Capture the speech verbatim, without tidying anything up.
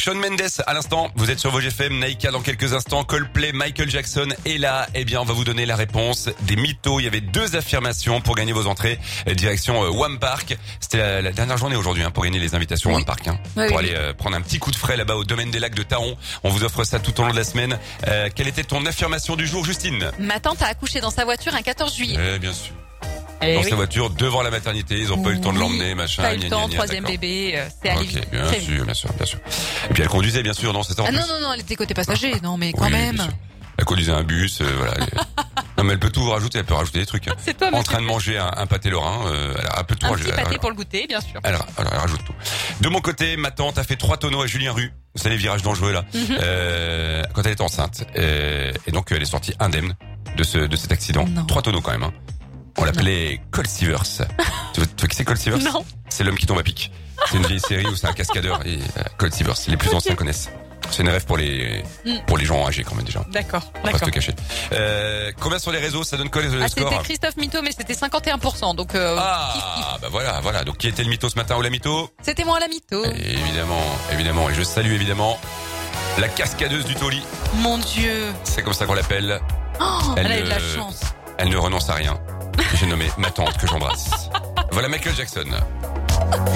Shawn Mendes à l'instant, vous êtes sur Vosges F M, Naïka dans quelques instants, Coldplay, Michael Jackson est là. Eh bien, on va vous donner la réponse des mythos. Il y avait deux affirmations pour gagner vos entrées. Direction euh, Wham Park. C'était la, la dernière journée aujourd'hui hein, pour gagner les invitations oui. Wham Park. Hein, oui, pour oui. aller euh, prendre un petit coup de frais là-bas au domaine des lacs de Taon. On vous offre ça tout au long de la semaine. Euh, quelle était ton affirmation du jour, Justine? Ma tante a accouché dans sa voiture un quatorze juillet. Eh bien sûr. Eh Dans oui. sa voiture devant la maternité, ils ont pas eu le temps de Oui. l'emmener, machin. Pas eu gna, le temps, gna, gna, troisième d'accord. bébé, euh, c'est allé Ok, vite. bien Très sûr, vite. bien sûr, bien sûr. Et puis elle conduisait bien sûr, non, c'était en Ah plus. non, non, non, elle était côté passager, non mais quand Oui, même. bien sûr. Elle conduisait un bus, euh, voilà. Non mais elle peut tout rajouter, elle peut rajouter des trucs. Hein. C'est toi, En monsieur. train de manger un, un pâté lorrain, euh, elle, a, elle peut tout Un rajouter. petit pâté elle, pour le goûter, bien sûr. elle, elle, elle rajoute tout. De mon côté, ma tante a fait trois tonneaux à Julien Rue. Vous savez, les virages dangereux là. Mm-hmm. euh, quand elle était enceinte. Euh, et donc elle est sortie indemne de ce de cet accident. Non. Trois tonneaux quand même. Hein. On l'appelait Colt Sivers. tu vois, tu vois qui c'est Colt Sivers? Non. C'est l'homme qui tombe à pic. C'est une vieille série où c'est un cascadeur et euh, Colt Sivers. Les plus anciens connaissent. C'est une rêve pour les Mm. pour les gens âgés quand même déjà. D'accord, On va pas se d'accord. le cacher. Euh, combien sur les réseaux? Ça donne quoi les Ah, scores? c'était Christophe Mito, mais c'était cinquante et un pour cent, donc euh, kiff, kiff. Ah, bah voilà, voilà. Donc qui était le mytho ce matin ou la mytho? C'était moi la Mito. Et évidemment, évidemment. Et je salue évidemment la cascadeuse du Toli. Mon Dieu. C'est comme ça qu'on l'appelle. Oh, elle, Elle, a eu de la euh, chance. Elle ne renonce à rien. J'ai nommé ma tante que j'embrasse. Voilà Michael Jackson.